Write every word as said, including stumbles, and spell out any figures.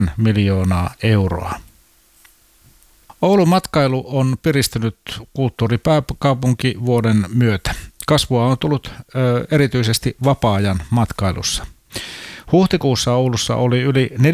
miljoonaa euroa. Oulun matkailu on piristynyt kulttuuripääkaupunki vuoden myötä. Kasvua on tullut ö, erityisesti vapaa-ajan matkailussa. Huhtikuussa Oulussa oli yli